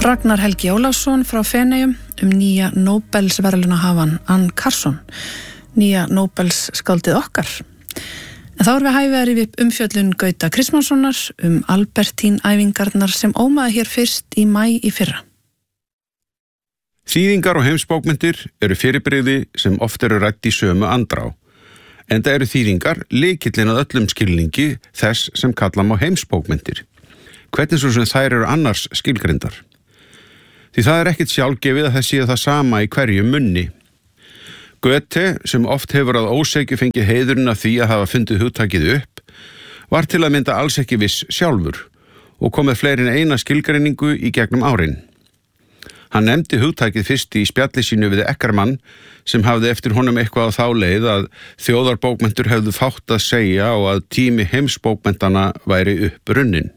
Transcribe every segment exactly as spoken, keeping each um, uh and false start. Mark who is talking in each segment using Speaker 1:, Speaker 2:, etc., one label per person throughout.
Speaker 1: Ragnar Helgi Ólafsson frá Feneyjum um nýja Nóbelsverðlaunahafan Ann Carson, nýja Nóbels skáldið okkar. En þá er við hæfið að rifja upp umfjöllun Gauta Kristmannssonar um Albertín-æfingarnar sem ómaði hér fyrst í maí í fyrra.
Speaker 2: Þýðingar og heimsbókmenntir eru fyrirbrigði sem oft eru rædd í sömu andrá. Enda eru þýðingar lykillinn að öllum skilningi þess sem kalla má heimsbókmenntir. Hvernig svo sem þær eru annars skilgrindar. Því það er ekkit sjálfgefið að það sé það sama í hverjum munni. Goethe, sem oft hefur að ósekju fengið heiðurinn af því að hafa fundið hugtakið upp, var til að mynda alls ekki viss sjálfur og kom með fleiri en eina skilgreiningu í gegnum árin. Hann nefndi hugtakið fyrst í spjalli sínu við Eckermann, sem hafði eftir honum eitthvað á þá leið að þjóðarbókmenntur hefðu fátt að segja og að tími heimsbókmenntana væri upprunnin.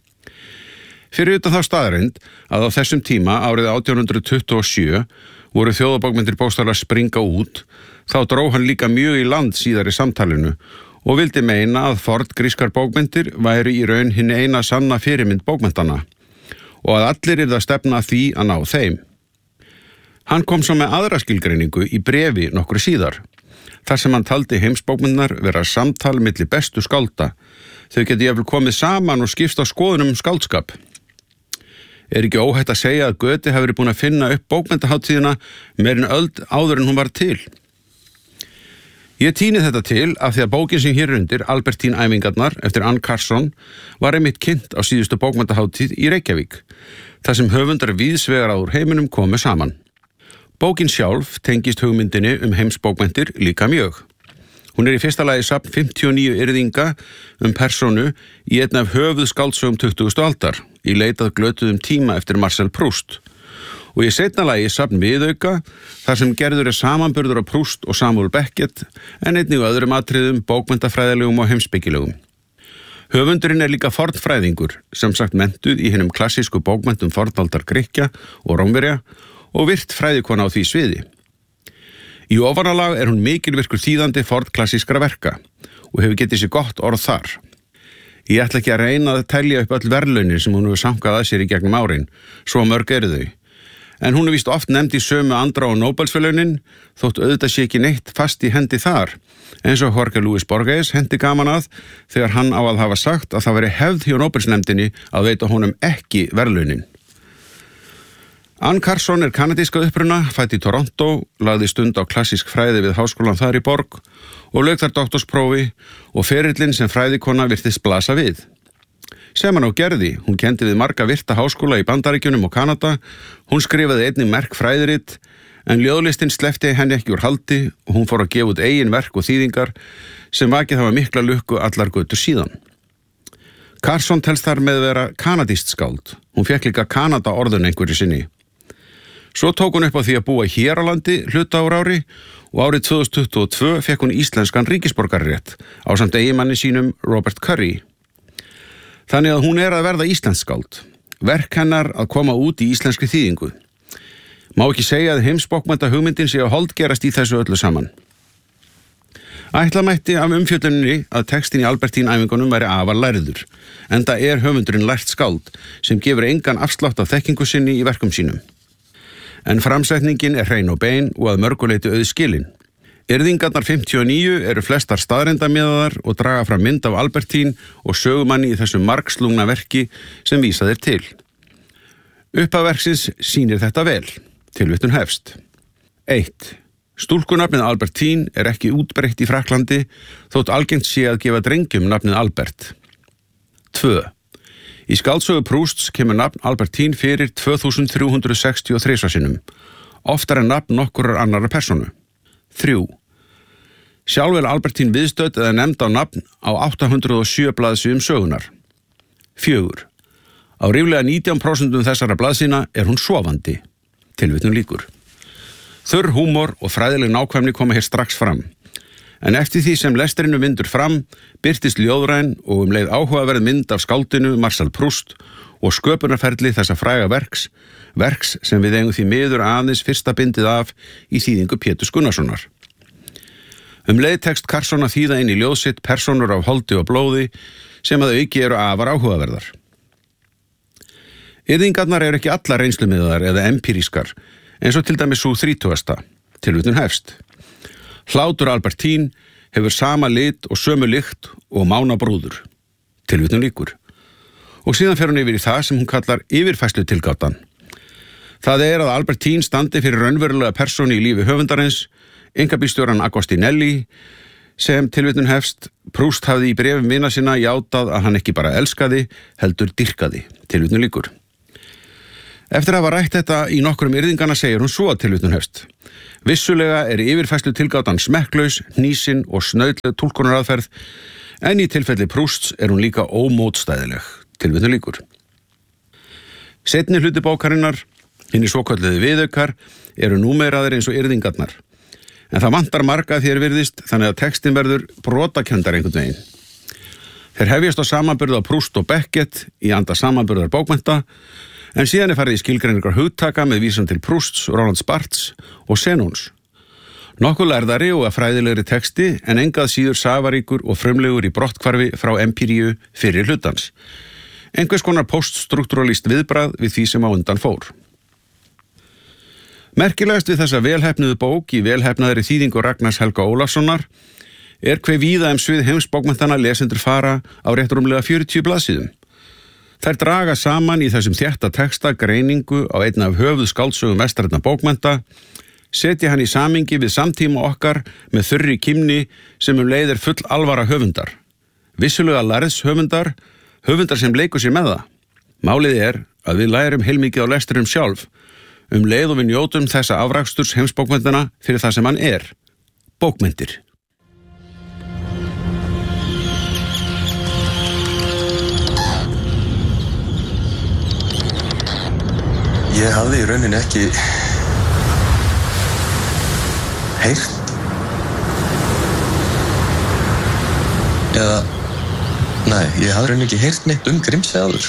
Speaker 2: Fyrir utan þá staðreind að á þessum tíma árið átján hundrað tuttugu og sjö voru þjóðarbókmenntir bókstaflega að springa út, þá dró hann líka mjög í land síðar í samtalinu og vildi meina að forngrískar bókmenntir væri í raun hinn eina sanna fyrirmynd bókmenntana og að allir yrðu að stefna að því að ná þeim. Hann kom svo með aðra skilgreiningu í brefi nokkru síðar, þar sem hann taldi heimsbókmenntar vera samtal milli bestu skálda. Þau geti jafnvel komið saman og skipst á skoðunum um skáldskap. Er ekki óhætt að segja að Goethe hafi verið búin að finna upp bókmenntahátíðina meir en öld áður en hún var til. Ég tíni þetta til af því að bókin sem hér er undir, Albertín-æfingarnar eftir Ann Carson, var einmitt kynnt á síðustu bókmenntahátíð í Reykjavík, þar sem höfundar víðsvegar úr heiminum komu saman. Bókin sjálf tengist hugmyndinni um heimsbókmenntir líka mjög. Hún er í fyrsta lagi safn fimmtíu og níu yrðinga um persónu í einn af höfuðskáldsögum tuttugustu aldar, í leitað glötuðum tíma eftir Marcel Proust. Og í seinna lagi safn viðauka, þar sem gerður er samanburður á Proust og Samuel Beckett, en einnig öðrum atriðum, bókmenntafræðilegum og heimspekilegum. Höfundurinn er líka fornfræðingur, sem sagt menntuð í hinum klassísku bókmentum fornaldar Grikkja og Rómverja og virt fræðikona á því sviði. Í ofanalag er hún mikilvirkur þýðandi fornklassískra verka og hefur getið sér gott orð þar. Ég ætla ekki að reyna að telja upp öll verðlaunir sem hún hefur sankað að sér í gegnum árin, svo mörg eru þau. En hún er víst oft nefnd í sömu andrá og Nóbelsverðlaunin, þótt auðvitað sé ekki neitt fast í hendi þar, eins og Jorge Luis Borges hendi gaman að þegar hann á að hafa sagt að það veri hefð hjá Nóbelsnefndinni að veita honum ekki verðlaunin. Ann Carson er kanadíska uppruna, fædd í Toronto, lagði stund á klassísk fræði við háskólan þar í borg og lauk þar doktorsprófi og ferillinn sem fræðikona virtist blasa við. Sem hann á gerði, hún kendi við marga virta háskóla í Bandaríkjunum og Kanada, hún skrifaði einnig merk fræðiritt, en ljóðlistin sleppti henni ekki úr haldi og hún fór að gefa út eigin verk og þýðingar sem vakið hafa mikla lukku allar götur síðan. Carson telst þar með vera kanadískt skáld, hún fekk líka Kanada orðun einhverju sinni. Svo tók hún upp á því að búa hér á landi hluta ár ári og árið tvö þúsund tuttugu og tvö fekk hún íslenskan ríkisborgararétt ásamt eiginmanni sínum Robert Curry. Þannig að hún er að verða íslenskskáld, verk hennar að koma út í íslenskri þýðingu. Má ekki segja að heimsbókmennta hugmyndin sé að holdgerast í þessu öllu saman. Ætla mætti af umfjölluninni að textin í Albertín-æfingunum væri afar lærður, enda er höfundurinn lært skáld sem gefur engan afslátt af þekkingu sinni í verkum sínum. En framsetningin er hrein og bein og að mörguleiti auðskilin. Yrðingarnar fimmtíu og níu eru flestar staðreyndamiðaðar og draga fram mynd af Albertín og sögumanni í þessu margslungna verki sem vísað er til. Upphaf verksins sýnir þetta vel. Tilvitnun hefst. eitt. Stúlkunafnið Albertín er ekki útbreitt í Frakklandi þótt algengt sé að gefa drengjum nafnið Albert. tvö. Í skáldsögu Prousts kemur nafn Albertín fyrir tvö þúsund þrjú hundruð sextíu og þrjú sinnum, oftar en nafn nokkurrar annarra persónu. þrjú. Sjálf er Albertín viðstödd eða nefnd á nafn á átta hundruð og sjö blaðsíðum sögunar. fjögur. Á ríflega nítján prósent þessara blaðsíðna er hún sofandi. Tilvitnun lýkur. Þurr húmor og fræðileg nákvæmni koma hér strax fram. En eftir því sem lesturinn vindur fram, birtist ljóðræn og um leið áhugaverð mynd af skáldinu Marcel Proust og sköpunarferli þessa fræga verks, verks sem við eigum því miður aðeins fyrsta bindið af í þýðingu Péturs Gunnarssonar. Um leið tekst Carson að þýða inn í ljóð sitt persónur af holdi og blóði sem að auki eru afar áhugaverðar. Yrðingarnar eru ekki allar reynslumiðaðar eða empírískar, eins og til dæmis sú þrítugasta, tilvitnun hefst. Hlátur Albertín hefur sama lit og sömu lykt og mána brúður, tilvitnun lýkur. Og síðan fer hún yfir í það sem hún kallar yfirfærslu tilgátan. Það er að Albertín standi fyrir raunverulega persónu í lífi höfundarins, einkabílstjóran Agostinelli, sem tilvitnun hefst, Proust hafði í bréfum vina sinna játað að hann ekki bara elskaði, heldur dýrkaði, tilvitnun lýkur. Eftir að hafa rætt þetta í nokkrum yrðingana segir hún svo að tilvitnun hefst. Vissulega er yfirfærslu tilgátan smekklaus, hnýsin og snauðleg túlkunaraðferð, en í tilfelli Prousts er hún líka ómótstæðileg, tilvitnun lýkur. Seinni hluti bókarinnar, hinni svokölluðu viðaukar, eru númeraðir eins og yrðingarnar. En það vantar marga þér virðist, þannig að textin verður brotakenndar einhvern veginn. Þeir hefjast á samanburð á Proust og Beckett í anda samanburðar bókmennta, en síðan er farið í skilgreiningar hugtaka með vísan til Prousts, Roland Barthes og Zenons. Nokkuð lærðari og að fræðilegri texti, en engað síður safaríkur og frumlegur í brottkvarfi frá empíríu fyrir hlutans. Einhvers konar poststruktúralíst viðbragð við því sem á undan fór. Merkilegast við þessa velhefnuðu bók í velhefnaðri þýðingu Ragnars Helga Ólafssonar er hve víða um svið heimsbókmenntana lesendur fara á rétt rúmlega fjörutíu blaðsíðum. Þær draga saman í þessum þétta texta greiningu á einn af höfuð skáldsögum vestrænna bókmennta, setja hann í samingi við samtíma okkar með þurri kímni sem um leið er full alvara höfundar. Vissulega lærðs höfundar, höfundar sem leikur sér með það. Málið er að við lærum heilmikið á lesturum sjálf, um leið og við njótum þessa afraksturs heimsbókmenntina fyrir það sem hann er, bókmenntir.
Speaker 3: Ég hafði í rauninni ekki heyrt eða, nei, ég hafði í rauninni ekki heyrt neitt um Grimsey áður.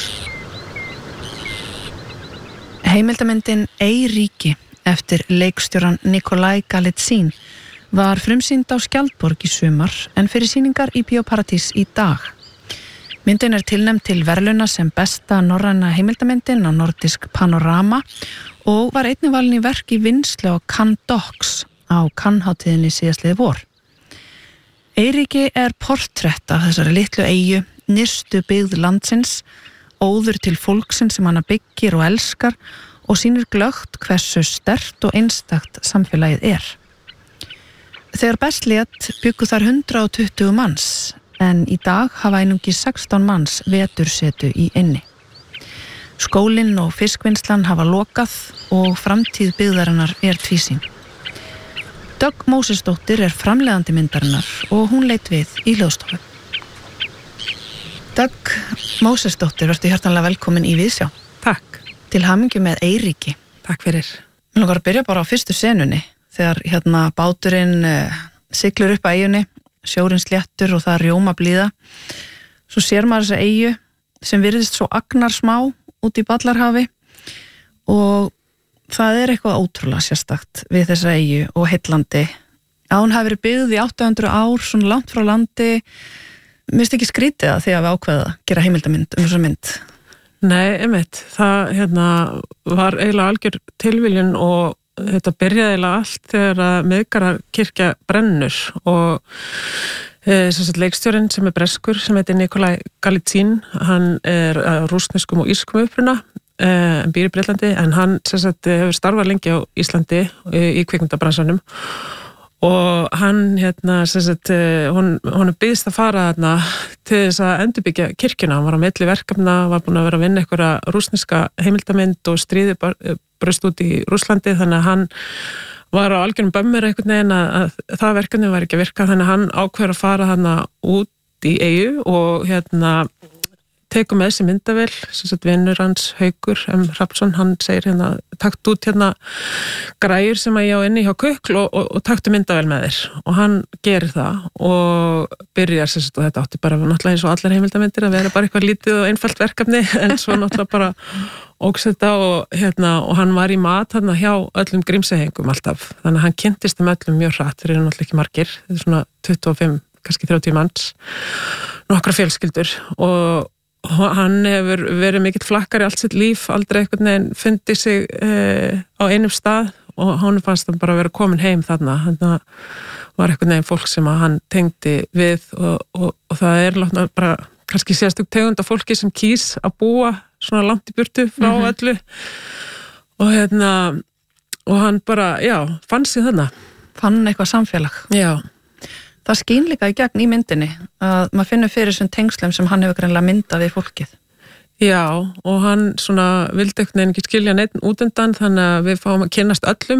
Speaker 1: Heimildamyndin Eyríki eftir leikstjóran Nikolaj Galitsyn var frumsýnd á Skjaldborg í sumar en fyrir sýningar í Bíóparadís í dag. Myndin er tilnefnd til verðlauna sem besta norræna heimildamyndin á Nordisk Panorama og var einnig valin í verk í vinnslu á Cannes Docs á Cannes-hátíðinni síðastliðið vor. Eyríki er portrett af þessari litlu eyju, nyrstu byggð landsins, óður til fólksins sem hana byggir og elskar og sýnir glöggt hversu sterkt og einstakt samfélagið er. Þegar best lét byggu þar hundrað og tuttugu manns, en í dag hafa einungis sextán manns vetursetu í eynni. Skólinn og fiskvinnslan hafa lokað og framtíð byggðarinnar er tvísýn. Dögg Mósesdóttir er framleiðandi myndarinnar og hún leit við í hljóðstofu. Dögg Mósesdóttir, vertu hjartanlega velkomin í Viðsjá.
Speaker 4: Takk.
Speaker 1: Til hamingju með Eyríki.
Speaker 4: Takk fyrir.
Speaker 1: Mér langar að byrja bara á fyrstu senunni, þegar hérna báturinn uh, siglur upp að eyjunni, sjórinn sléttur og það rjóma blíða. Svo sér maður þessa eyju sem virðist svo agnar smá út í Ballarhafi og það er eitthvað ótrúlega sérstakt við þessa eyju og heillandi. Að hún hafi verið byggð í átta hundruð ár, svona langt frá landi. Mér finnst ekki skrítið að því að við ákveða að gera heimildamynd um þessa mynd.
Speaker 4: Nei, einmitt. Það hérna, var eiginlega algjör tilviljun og þetta byrjaði eiginlega allt þegar að Miðgarðakirkja brennur og e, sem sagt leikstjórinn sem er breskur sem heitir Nikolaj Galitsyn, hann er rússneskum og írskum uppruna, e, býr í Bretlandi, en hann sem sagt hefur starfað lengi á Íslandi e, í kvikmyndabransanum og hann hérna sem sagt hún, hún er byggðist að fara þarna til þess að endurbyggja kirkjuna. Hann var á milli verkefna, var búin að vera að vinna einhverja rússneska heimildamynd og stríði bröst út í Rússlandi, þannig að hann var á algjörum bömmur einhvern veginn að, að það verkefni var ekki að virka, þannig að hann ákveður að fara þarna út í eyju og hérna tekur með þessi myndavél, sem sagt vinnur hans Haukur M. Hrafnsson, hann segir hérna takt út hérna græjur sem að ég á inni hjá Kukl og, og, og taktu myndavél með þér og hann gerir það og byrjar sem sagt og þetta átti bara náttúrulega eins og allar heimildamindir að vera bara eitthvað lítið og einfalt verkefni en svo náttúrulega bara óks þetta og hérna og hann var í mat hérna hjá öllum Grímseyingum alltaf, þannig að hann kynntist um öllum mjög hratt, þeir eru náttúrulega ekki margir, þetta er svona tuttugu og fimm, kannski þrjátíu manns, nokkra fjölskyldur og hann hefur verið mikill flakkari allt sitt líf, aldrei einhvern veginn fundið sig uh, á einum stað og hann fannst hann bara að vera komin heim þarna, þannig var einhvern veginn fólk sem að hann tengdi við og, og, og það er látna bara kannski sérstök tegund af fólki sem kýs að búa svona langt í burtu frá mm-hmm. öllu og hérna og hann bara, já, fann sig þarna.
Speaker 1: Fann eitthvað samfélag.
Speaker 4: Já.
Speaker 1: Það skín líka í gegn í myndinni að maður finnur fyrir þessum tengslum sem hann hefur greinlega myndað við fólkið.
Speaker 4: Já, og hann svona vildi einhvern veginn ekki skilja neitt út undan þannig að við fáum að kynnast öllum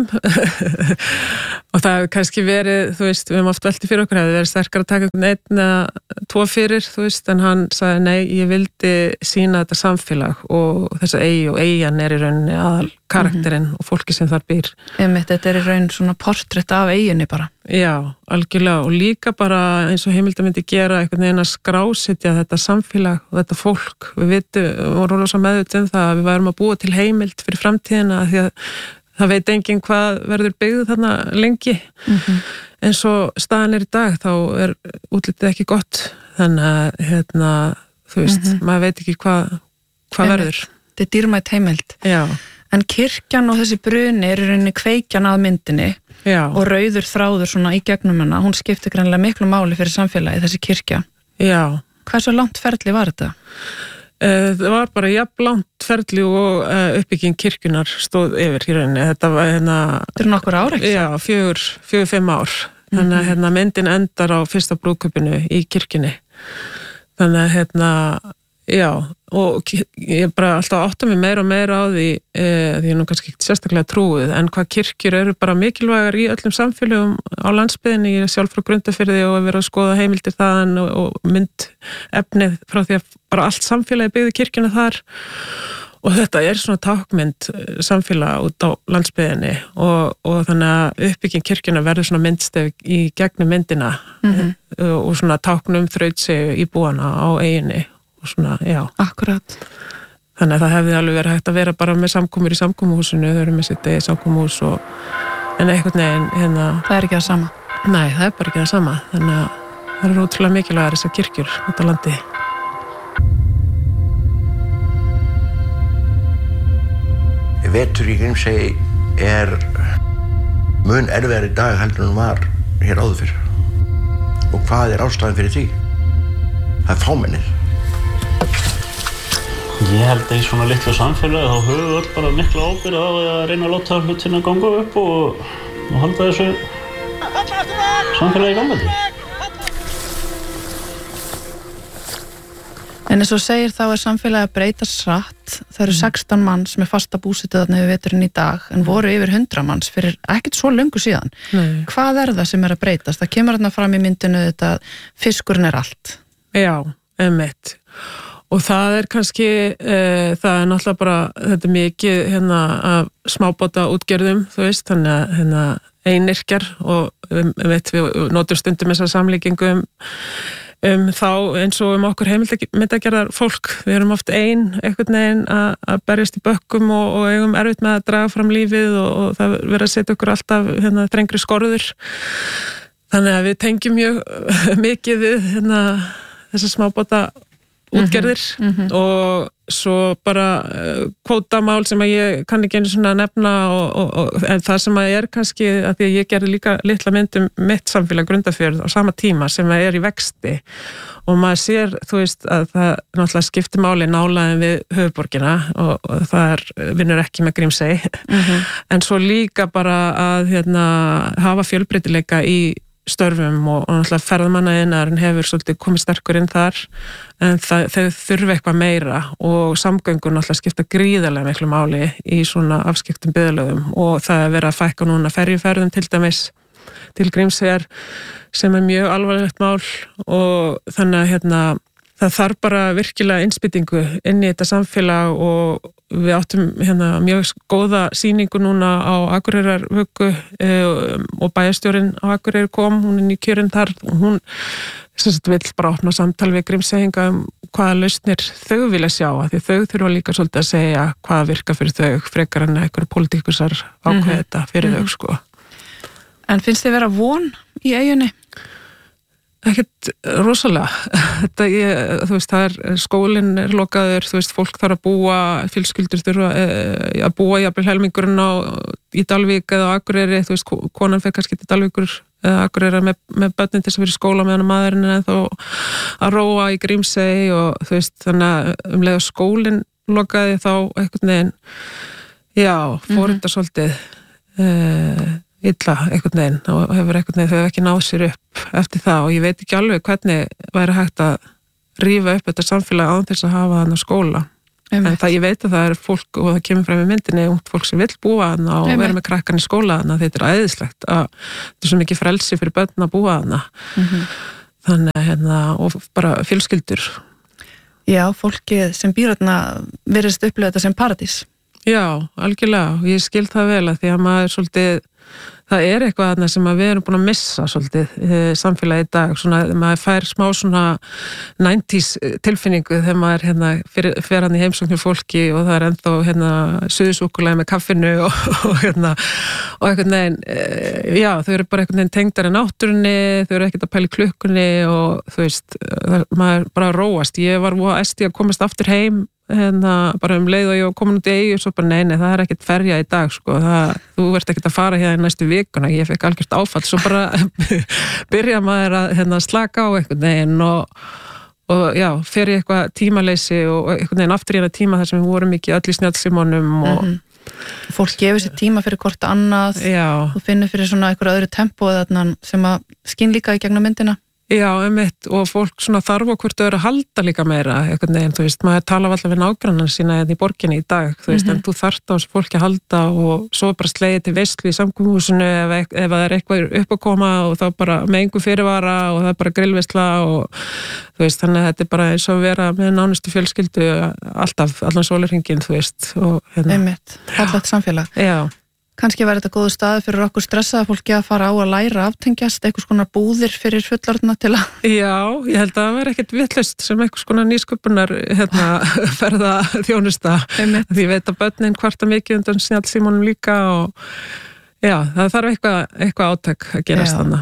Speaker 4: og það hefur kannski verið, þú veist, við hefum oft veltið fyrir okkur, það hefur verið sterkar að taka einhvern einn eða tvo fyrir, þú veist, en hann sagði nei, ég vildi sýna þetta samfélag og þessa eigi og eigin er í rauninni aðal karakterinn mm-hmm. og fólki sem þar býr.
Speaker 1: Einmitt, þetta er í raun svona portrétt af eiginni bara.
Speaker 4: Já, algjörlega og líka bara eins og Heimilda myndi gera einhvern veginn að skrásetja þetta samfélag og þetta fólk. Við vitum, við vorum rosa meðvituð um það að við værum að búa til heimild fyrir framtíðina því að það veit enginn hvað verður byggð þarna lengi. Mm-hmm. En svo staðan er í dag þá er útlitið ekki gott þannig að hérna, þú veist, mm-hmm. maður veit ekki hvað, hvað verður.
Speaker 1: Þetta er dýrmætt heimild.
Speaker 4: Já.
Speaker 1: En kirkjan og þessi bruni er í rauninni kveikjan að myndinni Já. Og rauður þráður svona í gegnum hana. Hún skipti greinlega miklu máli fyrir samfélagi, þessi kirkja.
Speaker 4: Já.
Speaker 1: Hversu langt ferli var þetta?
Speaker 4: Uh, það var bara jafn langt ferli og uh, uppbygging kirkjunar stóð yfir í rauninni. Þetta var hérna...
Speaker 1: Þetta er nokkur ár, ekki?
Speaker 4: Já, fjögur, fjögur, fimm ár. Mm-hmm. Þannig að hérna, myndin endar á fyrsta brúðkaupinu í kirkjunni. Þannig að hérna... Já, og ég bara alltaf átta mig meira og meira á því e, því ég er nú kannski ekki sérstaklega trúið en hvað kirkjur eru bara mikilvægar í öllum samfélögum á landsbyggðinni, ég er sjálf frá Grundarfirði og verið að skoða heimildir þaðan og, og mynd efnið frá því að bara allt samfélagi byggði kirkjuna þar og þetta er svona tákmynd samfélag út á landsbyggðinni og, og þannig að uppbygging kirkjuna verður svona myndstef í gegnum myndina mm-hmm. og svona táknum þrautsegu íbúana á eiginni og svona, já.
Speaker 1: Akkurat.
Speaker 4: Þannig að það hefði alveg verið hægt að vera bara með samkomur í samkomuhúsinu, þau eru með sitt eigi samkomuhús og en einhvern veginn hérna...
Speaker 1: Það er ekki það sama.
Speaker 4: Nei, það er bara ekki það sama. Þannig að það eru ótrúlega mikilvægar þessar kirkjur út á landi.
Speaker 5: Vetur í Grímsey er mun erfiðari dag heldur en var hér áður fyrr. Og hvað er ástæðan fyrir því? Það er fámennið.
Speaker 6: Ég held að í svona litlu samfélagi þá höfum við öll bara mikla ábyrgð á að reyna að láta hlutina ganga upp og, og halda þessu samfélagi gangandi.
Speaker 1: En eins og segir þá er samfélagi að breytast hratt. Það eru sextán manns með fasta búsetu þarna yfir veturinn í dag en voru yfir hundrað manns fyrir ekkert svo löngu síðan. Nei. Hvað er það sem er að breytast? Það kemur þarna fram í myndinu þetta fiskurinn er allt.
Speaker 4: Já, einmitt. Og það er kannski, e, það er náttúrulega bara, þetta er mikið hérna af smábáta útgerðum, þú veist, þannig að hérna einyrkjar og um, veit, við notum stundum þessar samlíkingu um, um þá eins og um okkur heimildagerðar fólk. Við erum oft ein, einhvern veginn að berjast í bökkum og, og eigum erfitt með að draga fram lífið og, og það verður að setja okkur alltaf hérna þrengri skorður. Þannig að við tengjum mjög mikið við hérna þessar smábáta útgerðir mm-hmm. og svo bara uh, kvótamál sem að ég kann ekki einu svona nefna og, og, og, en það sem að er kannski að því að ég gerði líka litla mynd um mitt samfélag Grundarfjörð á sama tíma sem að er í vexti og maður sér, þú veist, að það náttúrulega skiptir máli nálægðin við höfuðborgina og, og það er, vinnur ekki með Grímsey mm-hmm. en svo líka bara að hérna, hafa fjölbreytileika í störfum og, og náttúrulega ferðamannaðinarinn hefur svolítið komið sterkur inn þar en það, þau þurfi eitthvað meira og samgöngur náttúrulega skipta gríðarlega miklu máli í svona afskiptum byggðarlögum og það er verið að fækka núna ferjuferðum til dæmis til Grímseyjar sem er mjög alvarlegt mál og þannig að hérna það þarf bara virkilega innspýtingu inn í þetta samfélag og við áttum hérna mjög góða sýningu núna á Akureyrarvöku e, og bæjarstjórinn á Akureyri kom, hún er nýkjörinn þar og hún sem sagt vill bara opna samtal við Grímseyinga um hvaða lausnir þau vilja sjá, af því þau þurfa líka svolítið að segja hvaða virka fyrir þau frekar en einhverju pólitíkusar ákveða mm-hmm. þetta fyrir mm-hmm. þau sko.
Speaker 1: En finnst þið vera von í eyjunni?
Speaker 4: Ekkert rosalega. Þetta ég, þú veist, það er skólinn er lokaður, þú veist, fólk þarf að búa, fjölskyldur þurfa e, að búa jafnvel helmingurinn á í Dalvík eða á Akureyri, þú veist, konan fer kannski til Dalvíkur eða Akureyri með, með börnin til þess að vera í skóla meðan maðurinn er þá að róa í Grímsey og þú veist, þannig að um leið að skólinn lokaði þá einhvern veginn, já, fór þetta mm-hmm. svolítið e, illa einhvern veginn og hefur einhvern veginn þau ekki náð sér upp eftir það og ég veit ekki alveg hvernig væri hægt að rífa upp þetta samfélag án þess að hafa hann á skóla. Einmitt. En það ég veit að það er fólk og það kemur fram í myndinni ungt fólk sem vill búa hann og Einmitt. Vera með krakkan í skóla hann þetta er æðislegt að þetta er svo mikið frelsi fyrir börn að búa hann mm-hmm. þannig hérna og bara fjölskyldur.
Speaker 1: Já, fólkið sem býr þarna virðist upplega þetta sem paradís.
Speaker 4: Já, algjörlega og ég skil það vel að því að maður svolítið það er eitthvað þarna sem við erum búin að missa svolítið e, samfélagi í dag svona, maður fær smá svona nineties tilfinningu þegar maður hérna, fyrir, fer hann í heimsóknir fólki og það er ennþá hérna, suðusúkkulaði með kaffinu og, og hérna og einhvern veginn, e, já, þau eru bara einhvern veginn tengdar í náttúrunni, þau eru ekkert að pæla í klukkunni og þú veist það, maður bara róast, ég var æsti að komast aftur heim hérna bara um leið og ég var komin út í eyju og svo bara neini, það er ekkert ferja í dag sko, það, þú verður ekkert að fara hérna í næstu vikuna, ég fekk algjört áfall svo bara byrja maður að hérna, slaka á einhvern veginn og, og já, fer ég eitthvað tímaleysi og einhvern veginn aftur í hana tíma þar sem við vorum ekki öll í snjallsímanum og
Speaker 1: mm-hmm. fólk gefur sér tíma fyrir hvort annað
Speaker 4: já.
Speaker 1: Og finnur fyrir svona einhverju öðru tempó sem að skín líka í gegnum myndina.
Speaker 4: Já, einmitt, og fólk svona þarf á hvort öðru að halda líka meira, einhvern veginn, þú veist, maður tala alltaf við nágrannan sína í borginni í dag, þú veist, mm-hmm. en þú þarft á þessu fólki að halda og svo bara slegið til veislu í samkomuhúsinu ef, ef það er eitthvað upp að koma og þá bara með einhver fyrirvara og það er bara grillveisla og þú veist, þannig að þetta er bara eins og vera með nánustu fjölskyldu alltaf, allan sólarhringinn, þú veist. Og, hérna.
Speaker 1: Einmitt, fallegt samfélag.
Speaker 4: Já.
Speaker 1: Kannski væri þetta góðu staði fyrir okkur stressaða fólki að fara á að læra aftengjast, einhvers konar búðir fyrir fullorðna til að...
Speaker 4: Já, ég held að það væri ekkert vitlaust sem einhvers konar nýsköpunar hérna, ferða þjónusta. Því ég veit að börnin kvarta mikið undan snjallsímanum líka og já, það þarf eitthvað, eitthvað átak að gerast þannig.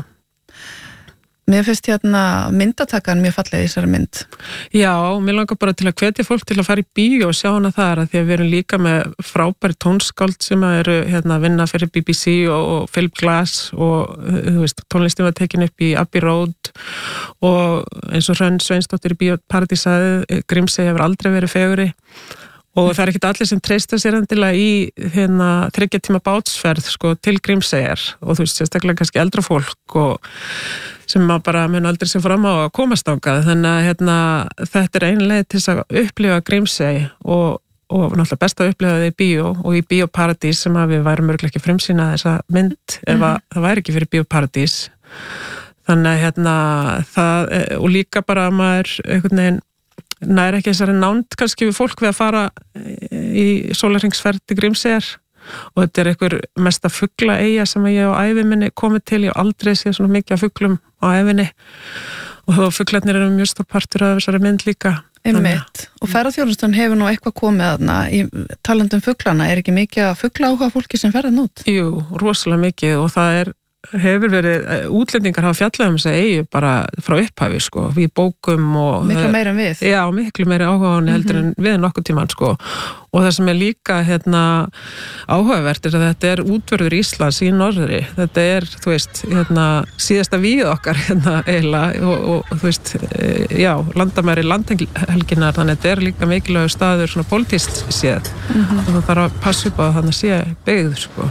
Speaker 1: Mér finnst hérna myndatakan mjög fallega í þessari mynd.
Speaker 4: Já, mér langar bara til að hvetja fólk til að fara í bíó og sjá hana þar að því að við erum líka með frábæri tónskáld sem eru hérna að vinna fyrir B B C og, og Philip Glass og þú veist, tónlistin var tekin upp í Abbey Road og eins og Hrönn Sveinsdóttir í Bíó Paradís sagði, Grímsey hefur aldrei verið fegurri. Og það er ekkert allir sem treysta sér endilega í hérna þriggja tíma bátsferð sko til Grímseyjar og þú veist sérstaklega kannski eldra fólk og sem maður bara mun aldrei sem fram á að komast ángað þannig að hérna þetta er ein leið til þess að upplifa Grímsey og, og náttúrulega best að upplifa það í bíó og í Bíó Paradís sem að við værum örgulega ekki frumsýna þessa mynd mm-hmm. ef að það væri ekki fyrir Bíó Paradís þannig að hérna það og líka bara að maður einhvern veginn nær ekki þessari nánd kannski við fólk við að fara í sólarhringsferð til Grímseyjar og þetta er einhver mesta fugla eyja sem ég á ævi minni komið til, ég aldrei séð svona mikið af fuglum á ævinni og þá fuglarnir eru mjög stór partur af þessari mynd líka.
Speaker 1: Einmitt, og ferðaþjónustan hefur nú eitthvað komið þarna í talandum fuglana, er ekki mikið að fugla áhuga fólki sem ferða nút?
Speaker 4: Jú, rosalega mikið og það er hefur verið, útlendingar hafa fjallað um þess að eigi bara frá upphafi sko, við bókum og...
Speaker 1: Miklu meira en við.
Speaker 4: Já, miklu meira áhugaðan heldur en við nokkuð tímann sko og það sem er líka hérna áhugavert er að þetta er útvörður Íslands í norðri, þetta er, þú veist, hérna síðasta víð okkar hérna eiginlega og, og þú veist, já, landamæri landhelginar, þannig að þetta er líka mikilvægur staður svona pólitískt séð mm-hmm. og það þarf að passa upp á að þannig sé byggð sko.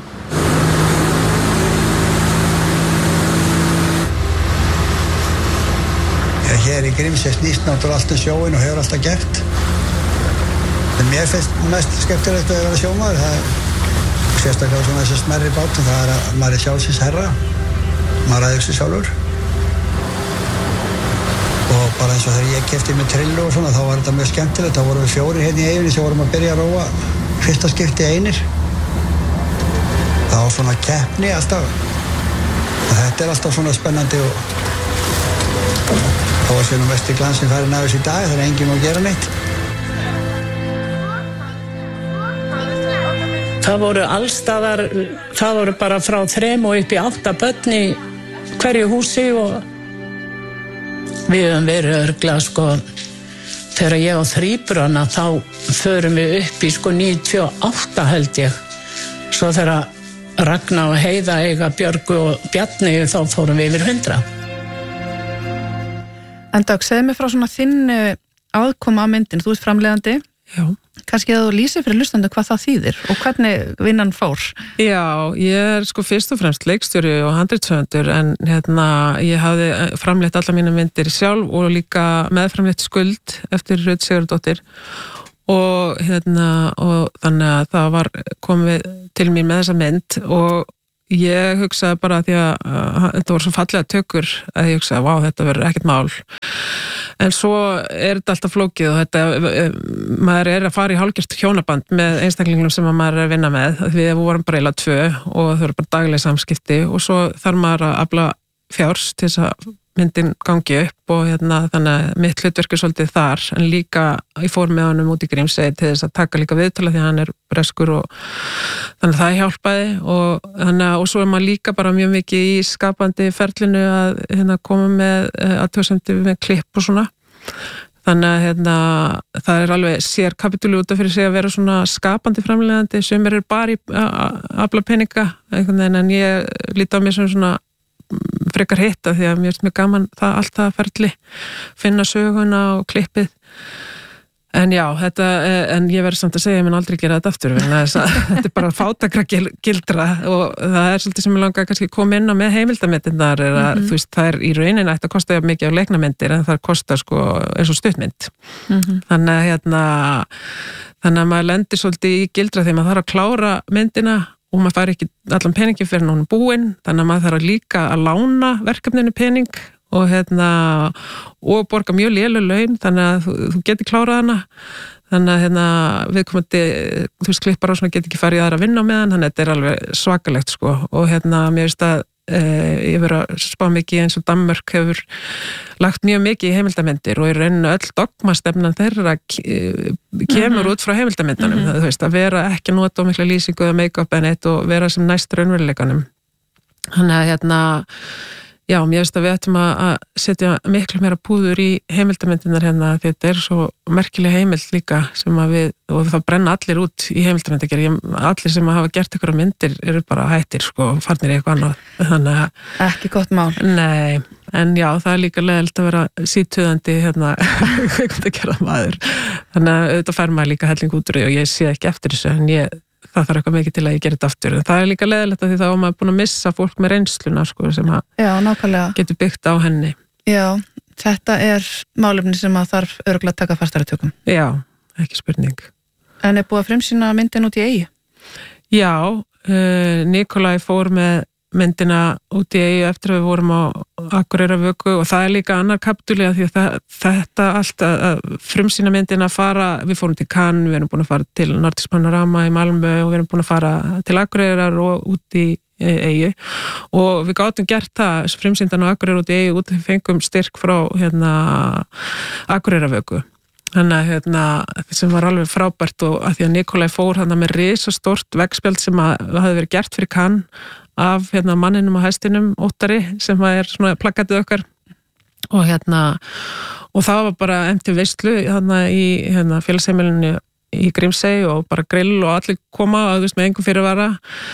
Speaker 7: Hér í Grímsey snýst náttúrulega allt um sjóin og hefur alltaf gert. En mér finnst mest skemmtilegt að vera sjómaður, það er sérstaklega svona þessi smerri bátum, það er að maður er sjálfsins herra, maður ræður sig sjálfur. Og bara eins og þegar ég keypti með trillu og svona, þá var þetta mjög skemmtilegt, þá vorum við fjórir hérna í eyjunni sem vorum að byrja að róa fyrsta skipti einir. Það var svona keppni alltaf, og þetta er alltaf svona spennandi og þá var sér nú mest í glansinn farin af þessu í dag, það er enginn að gera neitt.
Speaker 8: Það voru allstaðar, það voru bara frá þrem og upp í átta börn í hverju húsi og Við höfum verið örgla sko, þegar ég á þrýburana þá förum við upp í sko níutíu og átta held ég. Svo þegar Ragnar og Heiða eiga Björgu og Bjarni þá fórum við yfir hundra.
Speaker 1: En Dögg, segðu mig frá svona þinn aðkoma á myndin, þú ert framleiðandi.
Speaker 4: Já.
Speaker 1: Kannski að þú lýsir fyrir hlustandi hvað það þýðir og hvernig vinnan fór.
Speaker 4: Já, ég er sko fyrst og fremst leikstjóri og handritshöfundur en hérna ég hafði framleitt alla mína myndir sjálf og líka meðframleitt Skuld eftir Rut Sigurðardóttir og hérna og þannig að það var komið til mér með þessa mynd og ég hugsaði bara því að uh, þetta voru svo fallega tökur að ég hugsaði, vá, þetta verður ekkert mál. En svo er þetta alltaf flókið og þetta, uh, maður er að fara í hálfgjört hjónaband með einstaklingum sem maður er að vinna með. Við vorum bara eiginlega tvö og þau eru bara daglega samskipti og svo þarf maður að afla fjárs til þess að myndin gangi upp og hérna þannig að mitt hlutverk er svolítið þar en líka ég fór með honum út í Grímsey til þess að taka líka viðtala því að hann er breskur og þannig að það hjálpaði og, þannig að, og svo er maður líka bara mjög mikið í skapandi ferlinu að hérna, koma með athugasemdir með klipp og svona þannig að hérna, það er alveg sér kapitúli út af fyrir sig að vera svona skapandi framleiðandi sem er bara í að afla peninga en ég líti á mig sem svona frekar hitta því að mér er mjög gaman það allt það ferli, finna söguna og klippið en já, þetta, en ég verður samt að segja ég mun aldrei gera þetta aftur þetta er bara fátakra gildra og það er svolítið sem ég langa kannski að koma inn á með heimildamindirnar er að mm-hmm. þú veist, það er í rauninni ætti að kosta mikið af leiknamyndir en það kostar sko eins og stuttmynd mm-hmm. þannig að hérna þannig að maður lendir svolítið í gildra þegar maður þarf að klára myndina og maður fær ekki allan peningin fyrir hún búinn, þannig að maður þarf líka að lána verkefninu pening og hérna og borga mjög léleg laun, þannig að þú, þú getur klárað hana, þannig að hérna viðkomandi, þú veist klippar og svona getur ekki farið í aðra að vinna með hann, þannig að þetta er alveg svakalegt sko og hérna mér veist að e, ég verið að spá mikið eins og Danmörk hefur lagt mjög mikið í heimildamindir og í rauninu öll dogmastefnan þeirra kemur mm-hmm. út frá heimildamindunum, mm-hmm. þú veist að vera ekki að nota mikla lýsingu eða make-up en eitt og vera sem næst raunveruleikanum. Þannig að hérna já, mér veist að við ættum að setja miklu meira púður í heimildamindinar hérna því þetta er svo merkileg heimild líka sem að við, og það brenna allir út í heimildamindagerð, allir sem að hafa gert ykkur myndir eru bara hættir sko, farnir í eitthvað annað, þannig að
Speaker 1: ekki gott mál.
Speaker 4: Nei, en já, það er líka leiðilegt að vera sítuðandi hérna, hvað að gera maður, þannig að auðvitað fær maður líka helling út úr því og ég sé ekki eftir þessu, en ég það þarf eitthvað mikið til að ég gera þetta aftur. Það er líka leiðilegt að því þá er maður búin að missa fólk með reynsluna sko, sem
Speaker 1: Já, nákvæmlega.
Speaker 4: getur byggt á henni.
Speaker 1: Já, þetta er málefni sem að þarf örugglega að taka fastari tökum.
Speaker 4: Já, ekki spurning.
Speaker 1: En er búið að frumsýna myndin út í eigi?
Speaker 4: Já, uh, Nikolaj fór með myndina út í eigi eftir að við vorum á Akureyrarvöku og það er líka annar kapitúli að því að það, þetta allt að, að frumsýna myndina fara, við fórum til Cannes, við erum búin að fara til Nordisk Panorama í Malmö og við erum búin að fara til Akureyrar og út í eigi og við gátum gert það, frumsýndan á Akureyrar út í eigi út við fengum styrk frá hérna Akureyrarvöku. Þannig að hérna, sem var alveg frábært og að því að Nikolaj fór hann með risastórt veggspjald sem að hafði verið gert fyrir Cannes af hérna, manninum og hestinum Óttari sem er svona plakatið okkar og hérna og það var bara emti veislu hérna, í hérna, félagsheimilinu í Grímsey og bara grill og allir koma og þú veist með engum fyrirvara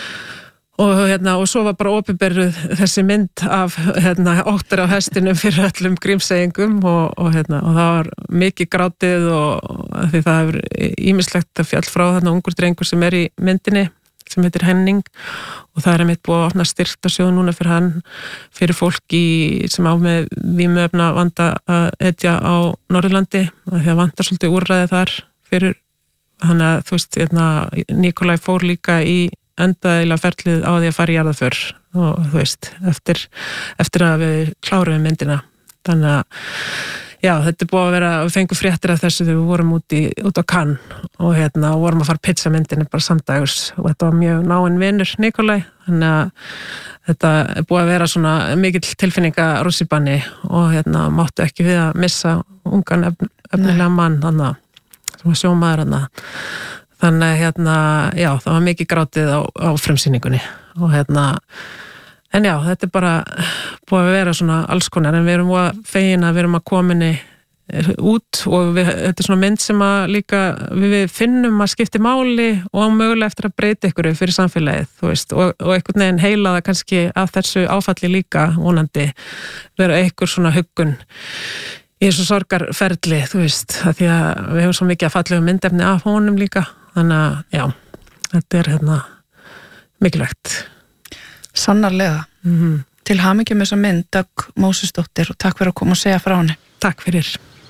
Speaker 4: og, hérna, og svo var bara opinberuð þessi mynd af hérna, Óttari á hestinum fyrir öllum Grímseyingum og, og, hérna, og það var mikið grátið og því það hefur ýmislegt að fjall frá þarna ungur drengur sem er í myndinni sem heitir Henning og það er einmitt búið að opna styrktarsjóð núna fyrir hann, fyrir fólk í, sem á með vímuefna vanda að etja á Norðurlandi því að vantar svolítið úrræði þar fyrir hann að þú veist, hérna, Nikolaj fór líka í endaðilega ferlið á því að fara í jarðaför og þú veist, eftir, eftir að við klárum myndina þannig að já, þetta er búið að vera, við fengum fréttir af þessu þegar við vorum út, í, út á Cannes og hérna, og vorum að fara pizzamyndinni bara samdægurs og þetta var mjög náinn vinur Nikolaj, þannig að þetta er búið að vera svona mikill tilfinninga rússibanni og hérna, máttu ekki við að missa ungan efn, efnilega mann þannig sem var sjómaður þannig þannig hérna, já, það var mikið grátið á, á frumsýningunni og hérna En já, þetta er bara búið að vera svona alls konar, en við erum að fegin að við erum að kominni út og við, þetta er svona mynd sem að líka við finnum að skipti máli og mögulega eftir að breyta ykkur fyrir samfélagið, þú veist, og, og einhvern veginn heila það kannski af þessu áfalli líka vonandi vera einhver svona huggun í þessu sorgarferli, þú veist, að því að við hefum svo mikið að fallegu myndefni af honum líka, þannig að já, þetta er hérna mikilvægt.
Speaker 1: Sannarlega. Mm-hmm. Til hamingju með þessa mynd, Dögg Mósesdóttir, og takk fyrir að koma og segja frá henni.
Speaker 4: Takk fyrir.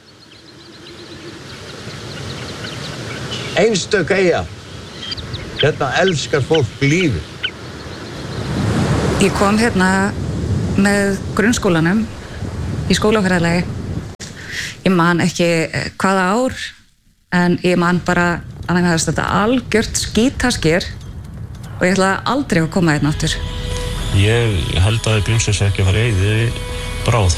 Speaker 5: Einstök eyja. Hérna elskar fólk lífið.
Speaker 9: Ég kom hérna með grunnskólanum í skólafræðilegi. Ég man ekki hvaða ár, en ég man bara að það hefðist þetta algjört skítasker og ég ætlaði aldrei að koma hérna aftur.
Speaker 6: Ég held að Grímsey sé ekki að fara í eyði bráð.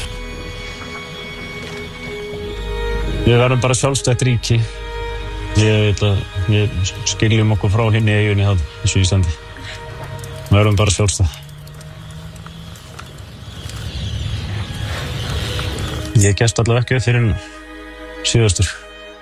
Speaker 6: Við verðum bara sjálfstætt ríki. Ég veit að við skiljum okkur frá hinni eyjunni það þessu Íslandi. Við verðum bara sjálfstætt. Ég gæst allavega ekki fyrir síðastur.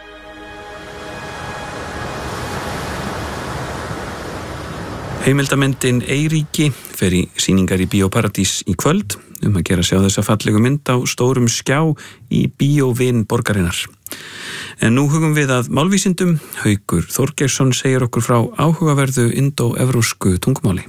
Speaker 10: Heimildamyndin Eyríki fer í sýningar í Bíóparadís í kvöld um að gera sjá þessa fallegu mynd á stórum skjá í Bíóvin borgarinnar. En nú hugum við að málvísindum. Haukur Þorgeirsson segir okkur frá áhugaverðu indó-evrósku tungumáli.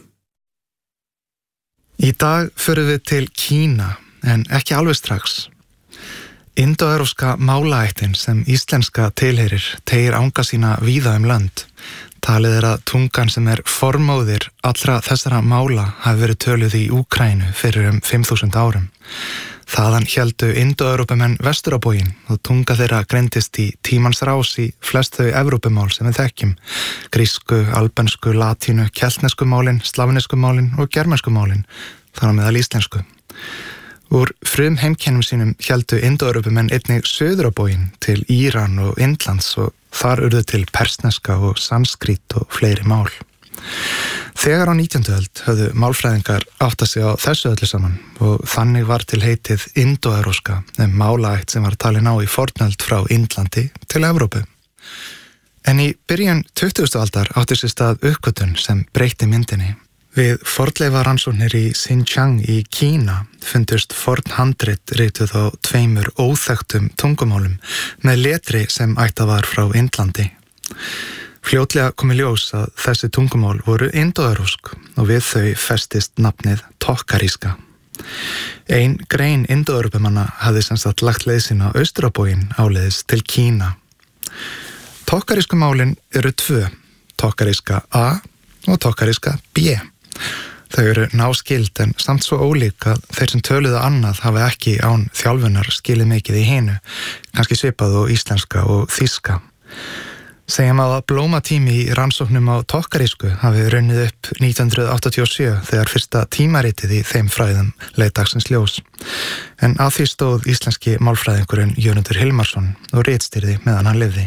Speaker 11: Í dag förum við til Kína, en ekki alveg strax. Indó-evróska málaættin sem íslenska tilheyrir teygir anga sína víða um lönd. Talið er að tungan sem er formóðir allra þessara mála hafi verið töluð í Úkraínu fyrir um fimm þúsund árum. Þaðan héldu indó-evrópumenn vestur á bóginn og tunga þeirra greindist í tímans rás í flest þau evrópumál sem við þekkjum. Grísku, albensku, latínu, keltnesku málin, slavnesku málin og germansku málin, þar á meðal íslensku. Úr frum heimkennum sínum héldu indó-evrópumenn einnig söður á bóginn til Íran og Indlands og þar urðu til persneska og sanskrít og fleiri mál. Þegar á nítjándu öld höfðu málfræðingar áttað sig á þessu öllu saman og þannig var til heitið indó-evróska um málaætt sem var talin á í fornöld frá Indlandi til Evrópu. En í byrjun tuttugustu aldar átti sér stað uppgötvun sem breytti myndinni. Við fornleifarannsóknir í Xinjiang í Kína fundust fornhandrit rituð á tveimur óþekktum tungumálum með letri sem ættað var frá Indlandi. Fljótlega kom í ljós að þessi tungumál voru indó-evrósk og við þau festist nafnið tokkaríska. Ein grein indó-evrópumanna hafði sem sagt lagt leið sína austur á bóginn áleiðis til Kína. Tokkarísku málin eru tvö, tokkaríska A og tokkaríska B. Þau eru náskild en samt svo ólík að þeir sem töluðu annað hafi ekki án þjálfunar skilið mikið í hinu, kannski svipað og íslenska og þýska. Segjum að blómatími í rannsóknum á tokkarísku hafi runnið upp nítján hundruð áttatíu og sjö þegar fyrsta tímaritið í þeim fræðum leit dagsins ljós. En að því stóð íslenski málfræðingurinn Jörundur Hilmarsson og ritstýrði meðan hann lifði.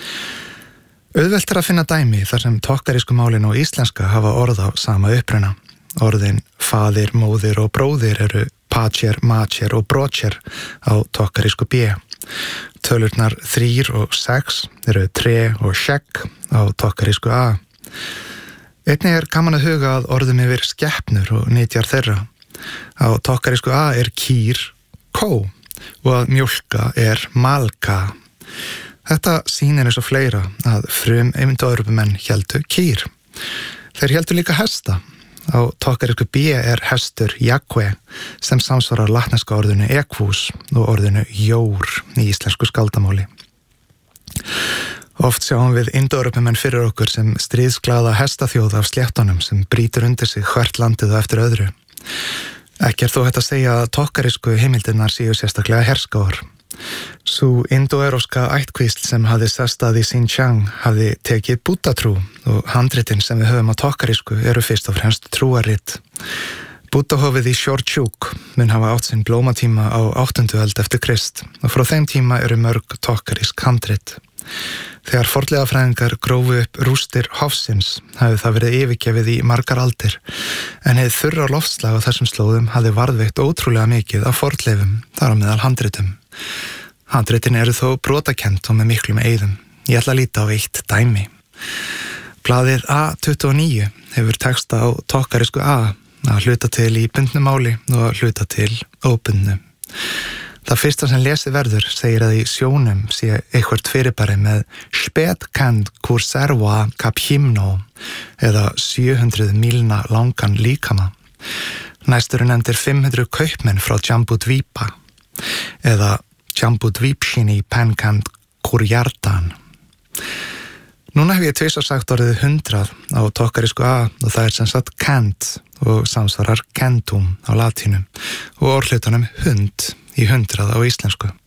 Speaker 11: Auðvelt er að finna dæmi þar sem tokkarísku málin og íslenska hafa orð á sama uppruna. Orðin faðir, móðir og bróðir eru pacher, macher og brocher á tokkarísku B. Tölurnar þrír og sex eru tre og sjekk á tokkarísku A. Einnig er gaman að huga að orðum yfir skeppnur og nytjar þeirra. Á tokkarísku A er kýr, kó og að mjólka er malka. Þetta sýnir eins og fleira að frum indó-evrópumenn héldu kýr. Þeir héldu líka hesta. Á tokkarísku B er hestur jakve sem samsvarar latneska orðinu equus og orðinu jór í íslensku skaldamáli. Oft sjáum við indó-evrópumenn fyrir okkur sem stríðsglaða hestaþjóð af sléttunum sem brýtur undir sig hvert landið og eftir öðru. Ekki er þó hægt að segja að tokkarísku heimildirnar séu sérstaklega herskáar. Sú indó-evróska ættkvísl sem hafði sestað í Xinjiang hafði tekið búddatrú og handritin sem við höfum á tokkarísku eru fyrst og fremst trúarrit. Búddahofið í Sjortjúk mun hafa átt sinn blómatíma á áttundu öld eftir Krist og frá þeim tíma eru mörg tokkarísk handrit. Þegar fornleifafræðingar grófu upp rústir hofsins hafði það verið yfirgefið í margar aldir, en hið þurra loftslag á þessum slóðum hafði varðveitt ótrúlega mikið af fornleifum, þar á meðal handritum. Handritin eru þó brotakent og með miklum eyðum. Ég ætla að líta á eitt dæmi. Blaðið A tuttugu og níu hefur texta á tokkarísku A, að hluta til í bundnu máli og að hluta til óbundnu. Það fyrsta sem lesið verður segir að í sjónum sé eitthvert fyrirbæri með spedkend kurserva kaphimno eða sjö hundruð mílna langan líkama. Næstur er nefndir fimm hundruð kaupmenn frá Jambudvípa eða Jambudvípsini penkend kurjartan. Núna hef ég tvisvar sagt orðið hundrað á tokkarísku A og það er sem sagt kent og samsvarar kentum á latínu og orðhlutunum hund í hundrað á íslensku.